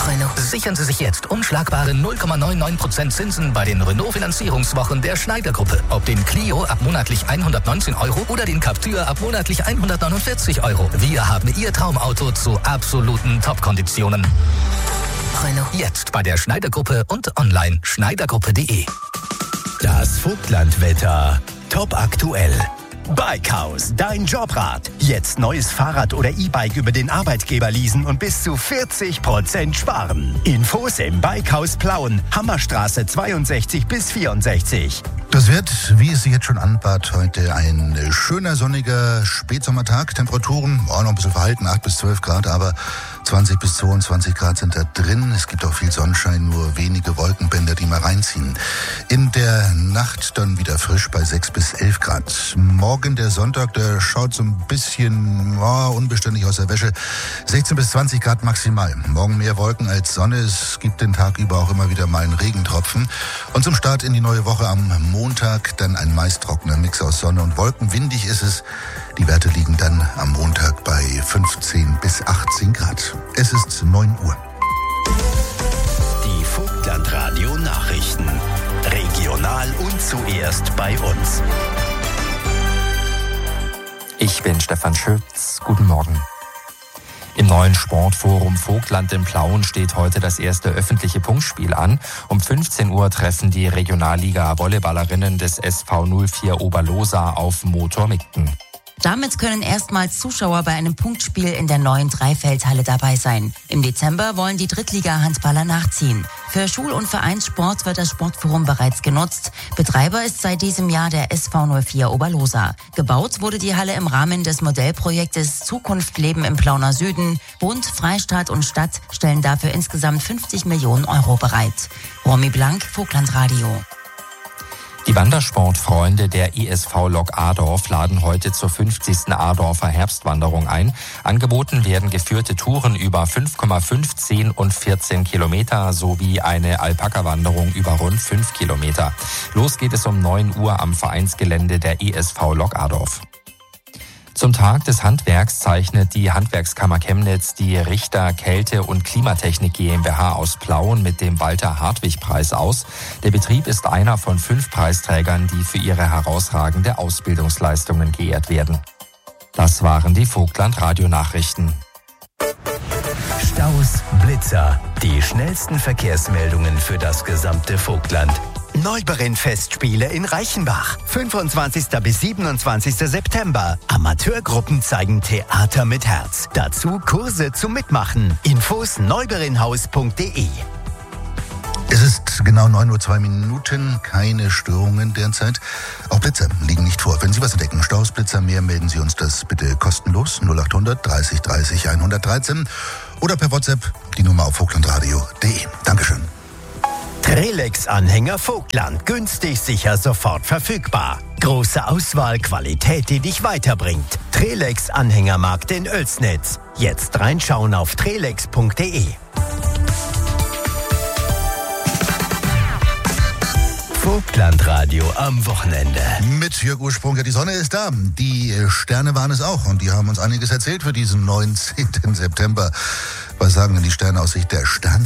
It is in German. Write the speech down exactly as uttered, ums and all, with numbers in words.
Renault. Sichern Sie sich jetzt unschlagbare null Komma neunundneunzig Prozent Zinsen bei den Renault-Finanzierungswochen der Schneider-Gruppe. Ob den Clio ab monatlich hundertneunzehn Euro oder den Captur ab monatlich hundertneunundvierzig Euro. Wir haben Ihr Traumauto zu absoluten Top-Konditionen. Renault. Jetzt bei der Schneider-Gruppe und online schneidergruppe punkt de. Das Vogtlandwetter. Top aktuell. Bikehaus, dein Jobrad. Jetzt neues Fahrrad oder E-Bike über den Arbeitgeber leasen und bis zu vierzig Prozent sparen. Infos im Bikehaus Plauen, Hammerstraße zweiundsechzig bis vierundsechzig. Das wird, wie es sich jetzt schon anbahnt, heute ein schöner, sonniger Spätsommertag. Temperaturen, auch noch ein bisschen verhalten, acht bis zwölf Grad, aber zwanzig bis zweiundzwanzig Grad sind da drin. Es gibt auch viel Sonnenschein, nur wenige Wolkenbänder, die mal reinziehen. In der Nacht dann wieder frisch bei sechs bis elf Grad. Morgen der Sonntag, der schaut so ein bisschen oh, unbeständig aus der Wäsche. sechzehn bis zwanzig Grad maximal. Morgen mehr Wolken als Sonne. Es gibt den Tag über auch immer wieder mal einen Regentropfen. Und zum Start in die neue Woche am Montag dann ein meist trockener Mix aus Sonne und Wolken. Windig ist es. Die Werte liegen dann am Montag bei fünfzehn bis achtzehn Grad. Es ist neun Uhr. Die Vogtlandradio Nachrichten. Regional und zuerst bei uns. Ich bin Stefan Schütz. Guten Morgen. Im neuen Sportforum Vogtland in Plauen steht heute das erste öffentliche Punktspiel an. Um fünfzehn Uhr treffen die Regionalliga-Volleyballerinnen des S V null vier Oberlosa auf Motor Migden. Damit können erstmals Zuschauer bei einem Punktspiel in der neuen Dreifeldhalle dabei sein. Im Dezember wollen die Drittliga-Handballer nachziehen. Für Schul- und Vereinssport wird das Sportforum bereits genutzt. Betreiber ist seit diesem Jahr der S V null vier Oberlosa. Gebaut wurde die Halle im Rahmen des Modellprojektes Zukunft Leben im Plauner Süden. Bund, Freistaat und Stadt stellen dafür insgesamt fünfzig Millionen Euro bereit. Romy Blank, Vogtlandradio. Die Wandersportfreunde der I S V Lok Adorf laden heute zur fünfzigsten Adorfer Herbstwanderung ein. Angeboten werden geführte Touren über fünf Komma fünf, zehn und vierzehn Kilometer sowie eine Alpaka-Wanderung über rund fünf Kilometer. Los geht es um neun Uhr am Vereinsgelände der I S V Lok Adorf. Zum Tag des Handwerks zeichnet die Handwerkskammer Chemnitz die Richter Kälte- und Klimatechnik GmbH aus Plauen mit dem Walter-Hartwig-Preis aus. Der Betrieb ist einer von fünf Preisträgern, die für ihre herausragende Ausbildungsleistungen geehrt werden. Das waren die Vogtland-Radio-Nachrichten. Staus, Blitzer, die schnellsten Verkehrsmeldungen für das gesamte Vogtland. Neuberen-Festspiele in Reichenbach. fünfundzwanzigsten bis siebenundzwanzigsten September. Amateurgruppen zeigen Theater mit Herz. Dazu Kurse zum Mitmachen. Infos neuberinhaus punkt de. Es ist genau neun Uhr zwei Minuten, keine Störungen derzeit. Auch Blitzer liegen nicht vor. Wenn Sie was entdecken, Staus, Blitzer, mehr, melden Sie uns das bitte kostenlos. null acht hundert dreißig dreißig hundertdreizehn oder per WhatsApp die Nummer auf vogtlandradio punkt de. Dankeschön. Trelex-Anhänger Vogtland. Günstig, sicher, sofort verfügbar. Große Auswahl, Qualität, die dich weiterbringt. Trelex-Anhängermarkt in Oelsnitz. Jetzt reinschauen auf trelex punkt de. Vogtlandradio am Wochenende. Mit Jörg Ursprung, ja, die Sonne ist da. Die Sterne waren es auch und die haben uns einiges erzählt für diesen neunzehnten September. Was sagen denn die Sterne aus Sicht der Stern?